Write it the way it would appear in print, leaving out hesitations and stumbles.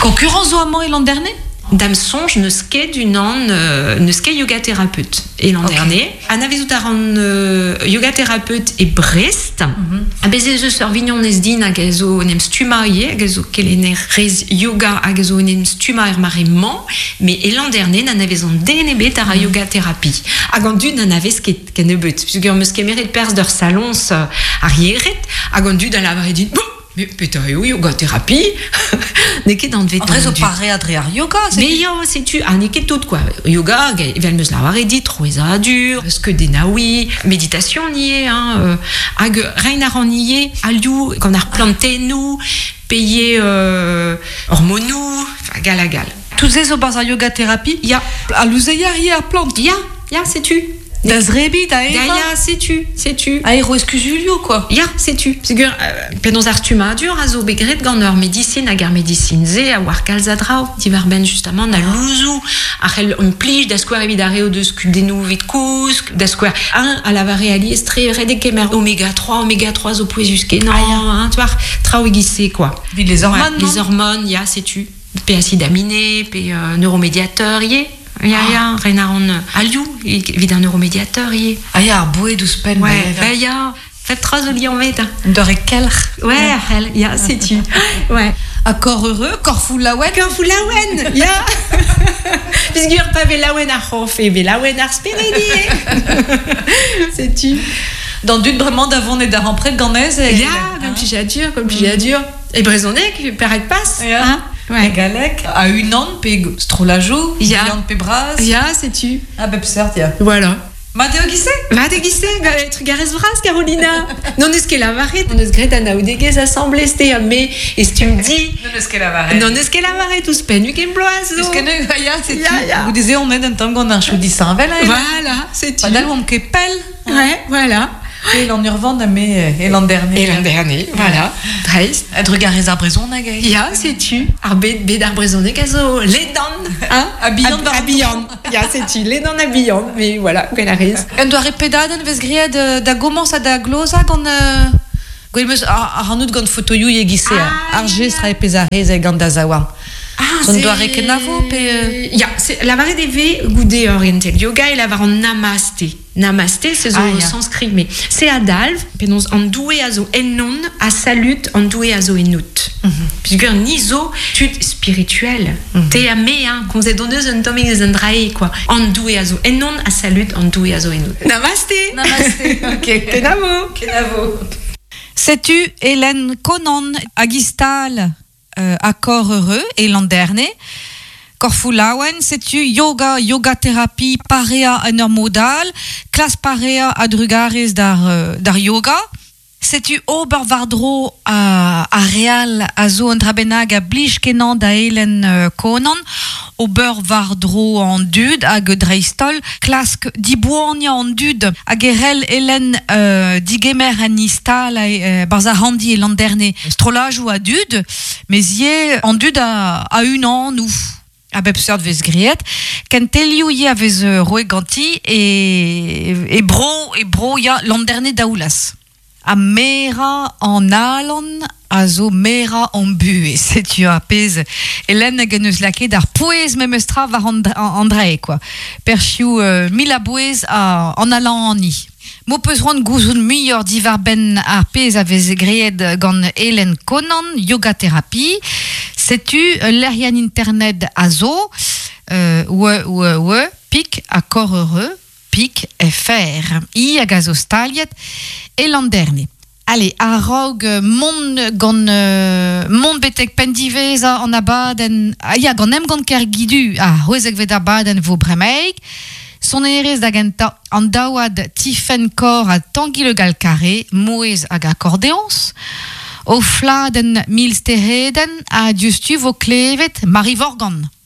Concurrence au amant et l'an dernier? Dame songe ne ske du nan ne ske yoga thérapeute et l'an dernier Anna Vizutaran yoga thérapeute et Brest abeze ze survignon nesdin agazo nem stuma ye agazo kelener rez yoga agazo nem stuma marement mais et l'an dernier n'en avait on dénébé tara yoga thérapie agandu n'en avait ce qui kenebut puisque me skemeret pers de salons arriéret agandu dans la vraie dit mais putain, yoga thérapie, n'est que dans le vêtement. André, au paré adréar yoga, c'est. Mais yo, c'est tu, n'est que tout quoi. Yoga, il va me l'avoir dit, trop dur, ce que des naoui, méditation nié, ag reinaran nié, aliou, qu'on a replanté nous, payé hormonou, gal à gal. Tous ces obas yoga thérapie, il y a à l'ouseillard, il y a plante. Il y a, c'est tu. Das rebi da eva. Ya, sais-tu. Aero excusulio quoi. Ya, sais-tu. Sigur penons artuma dur azo begret ganneur médecine agar médecine ze a war calzadrao diverben justement na louzou arel on plige d'asquare evidareo de scudenu vit kusk d'asquare à la variali estre redekemer oméga 3 au poesus kenan hein tu vois traoigissé quoi. Les hormones. Les hormones, ya, sais-tu. P acide aminé, P neuromédiateur yé. Ya, reinaron aliou, vid un neuromédiateur, y est. Ya, boué douce peine. Ouais, ya, fait trois au lion met. Doré kelch. Ouais, ya, sais-tu. Ouais. Accord heureux, corfou lawen. Ya. Puisqu'il pas velawen à rof et velawen à spérédier. Sais-tu. Dans d'une vraiment d'avant et d'avant près de Ganez. Ya, comme pigeadur. Et Brésonnet, qui paraît passe. Hein? Ouais. Galec, à une an, pe strolajou, yan pe bras. Ya, sais-tu. Ah, ben, certes, ya. Voilà. Mateo Guissé, tu gares bras, Carolina. Non, est-ce qu'elle a varé? Non, est-ce qu'elle a oudegué assemblée, c'était mais, et si tu me dis. Non, est-ce qu'elle a varé? Non, est-ce qu'elle a varé, tout ce peine, qu'elle bloise. Est-ce qu'elle a varé, c'est tu. Vous disiez, on est d'un temps qu'on a un chou d'Issainvel, voilà, c'est tu. Padal, on qu'est pelle. Ouais, voilà. Et l'an urvant, mais, et l'an dernier. Voilà. Triste. Être regaré d'arbraison, nagay. Ya, sais-tu. Arbé d'arbraison, des casos, les dents, hein. Habillant. Ya, sais-tu, les dents habillant. Mais voilà, qu'elle a raison. On doit répéter, on va se griller da gomos à da glosa, qu'on Gwelmeus a hanout gant fotoyou yegisse arge sera pesarez et gandazawa. On doit rekenavo pe ya la varé deve goudé oriental yoga et la var en namasté. Namasté c'est au sanskrit mais c'est adalve penons en doué azo ennon a salut en doué azo enut. Puisque nizo tu spirituel. Te amé hein qu'on s'est donné un toming des andrae quoi. En doué azo ennon a salut en doué azo enut. Namasté. OK. Kenavo. Sais-tu Hélène Conan Agistal accord heureux et l'an dernier Corfulawen, sais-tu yoga thérapie parea anormodal classe parea adrugaris dar yoga sais-tu Obervardro a real azo andrabenag a blich kenan da Hélène Conan Obervardro en dud hag dreistol klask dibournia en dud hag erel Hélène digemer anistal barza handi et l'an dernier strolage ou a dud mais yé en dud a une an nous a bepsert vez griet ken teliou yé avez roeganti et bro ya l'an dernier daoulas a mera en alon azo mera en bue sais-tu a pez Hélène geneus laqué dar pouez memestra var André quoi perchiou mila bouez en allant en ni mo peus rond gouzoun meilleur divar ben ar pez avez gried gant Hélène Conan yoga thérapie sais-tu l'erian internet azo pic accord heureux pic fr i a gazostaliet et l'an dernier. Allez, a rog mon betek pendiveza en abaden ya gant gant ker gidu a hoezek vet abaden vo bremeik son erez da genta an daouad tifen kor a tangi le gal carré moez hag accordéons o fladen mil stereden a justu vo klevet Marie Vorgan.